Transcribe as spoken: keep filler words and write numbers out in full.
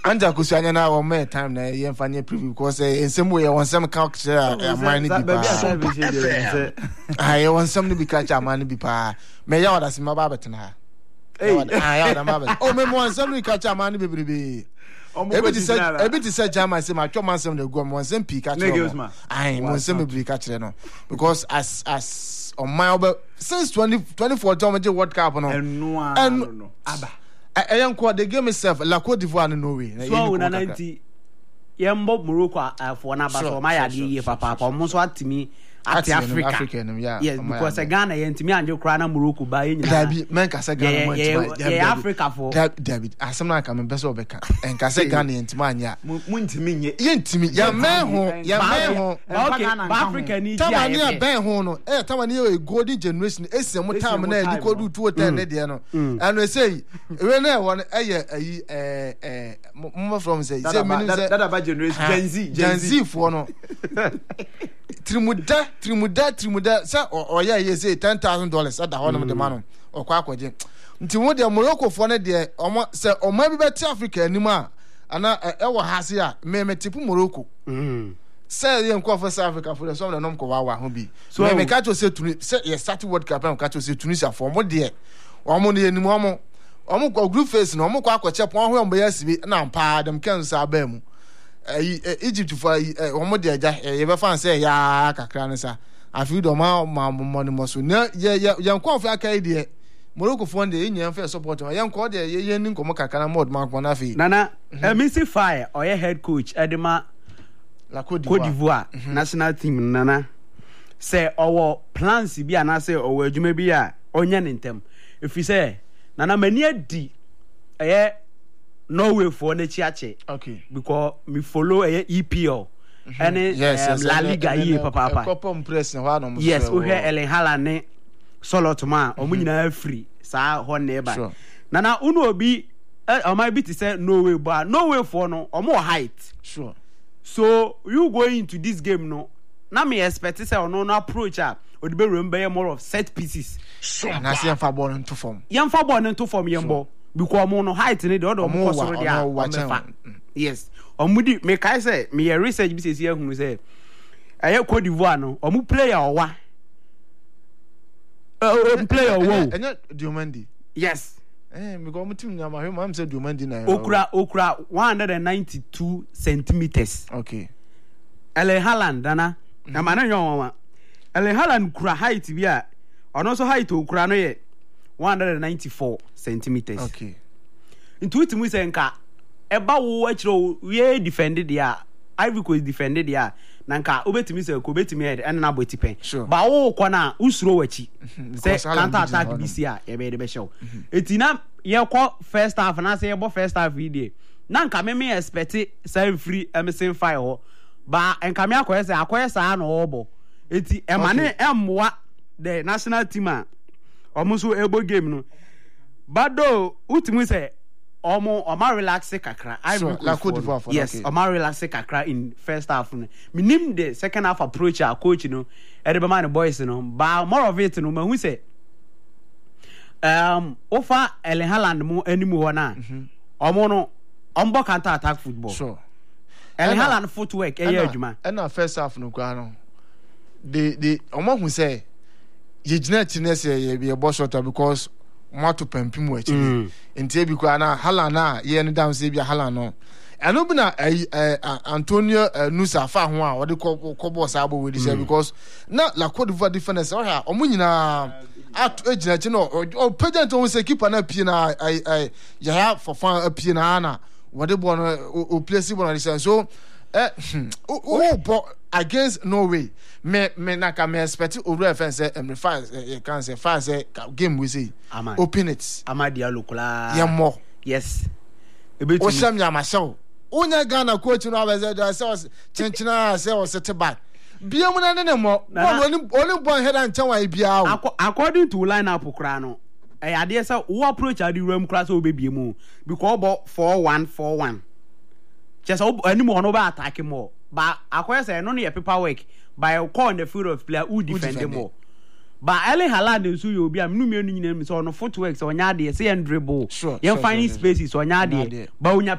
Anja kusanya na o me time na ye mfanye preview because in some way won some count share man ni bi pa. Ah, won some ni bi catch man ni bi pa. Me ya oda sima ba betena. Eh, ah ya oda ma bet. Oh me won some ni catch man ni bebrebe. Ebi ti say ebi ti say jama say ma twa man some dey go mo some pi catch. Ah, mo some bebrebe catch no. Because as as on my since twenty twenty-four Tom World Cup no. And no. Aba. I am quite the game itself, La Cote d'Ivoire and Norway. So, in ninety, Yambo Morocco for an abaso, my idea, Papa, almost what to me at Africa. African, yeah. Yes, because a Ghana and to me and your crown Morocco by in Africa for David. As some like I'm a best of Becca and Cassa Ghana and Timania. Moon to me, yin to me, young man, young man, African, Tamania Benhono, eh, Tamania, a golden generation, is some time and you could do to attend Ediano. And we say, when I want a more from say, that about generation Gen Z, Gen Z for no. Trimuda, Trimuda, Trimuda, sir, or yeah, you say ten thousand dollars at the honor of the man or Quackwaji. Until the Morocco for a day, or say, or maybe better Africa anymore. And I ever has here, may me tipu Morocco. Say, the uncle for South Africa for the son of Nomco Wawa who be. So I may catch you say to say, yes, start World Cup and catch you say Tunisia for more dear. Or money any more. Or more group face, no more quack or chap one way on B S B, and I'm pa them cancer bemu. Egypt for one more day, you ever fan say, ya, Cacranesa. I feel the amount of money most. Yeah, yeah, young qualified idea. Morocco found the Indian fair support. A young quarter, ye ning Comacana mod, Mark Monafi. Nana, a missing fire or a head coach, Edema La Cote d'Ivoire, national team, Nana. Say, our plans be an answer or where you may be a onion in them. If you say, Nana, many D, a Norway for the Chiache. Okay. Because me follow a E P L. And yes, La Liga here, Papa. Yes, we hear Ellen Haaland solo to man, or we na free. Sa one neighbor. Nana uno be or might be to say Norway, but Norway for no or more height. Sure. So you go into this game no. Now me expect to say or no no approach up or be remember more of set pieces. So na see fa ball into form. Yan fa ball into form yambo. Because mo no height ni the other mo so there. Yes. Omudi me kai say me research bi say hunu say aye Cote d'Ivoire no omu player owa. Uh player wo. Enye Diomandi. Yes. Eh because omu team na ma hwe am say Diomandi na. Okura okura one hundred ninety-two centimeters. Okay. Ellen Haaland dana. Na ma na nyon Ellen Haaland kura height bi a ono so height okura no ye one hundred ninety-four centimeters. Okay. Into it we say nka eba wo achiro we defended there. Ivory Coast defended there. Nanka obetimi say ko betimi head and na botipen. Ba wo ko na usuro wachi. Say counter attack B C a e be de be show. Etina ye ko first half na say ye bo first half video. Nanka me me expect say free emerson fire ho. Ba enka me akoye say akoye sa na obo. Eti e mane emwa the national team a omuso ebo game no. Bado utimi say omo oma relax kakra. I so, la Cote d'Ivoire for yes, okay. Oma relax kakra in first half. Minim the second half approach our coach no. Everybody the boys no. But more of it no. Who say um offer Ellen Haaland mo anymore na. Omo no ombo counter attack football. Sure. Ellen Haaland footwork eh adwuma. And our first half no kwa no. The the omo who say ye gina chinese ye be a boss shorter because Mato Pempim were actually in Tebukana, Halana, Yen down Sabia Halano. And Obina Antonio Nusa Fahua, what they call Cobo Sabo with this because not La Cote d'Ivoire defenders or her, or Munina at Edge, you know, or President always say keep an appeana, I, I, you have for fun a piana, what they want to place it on this. So, eh, oh, against Norway, me me naka me expect o reference and fans you can say fans game we see open it Amadia Lukula ya mo yes o sham ya mashaw onya Ghana coach no abeze do say chenchina say o set back bia mu na ne mo only only born head and chan wa bia o according to line up kra no eh ade say wo approach ade ram kra say obebie mu because bo four one four one just anymore no ba attack more. But I say no need paperwork by call the field of player who defend them more. But Ellen Haaland and so you be a new meaning so on footwork so on your day say and dribble. Sure. You find spaces on your day. But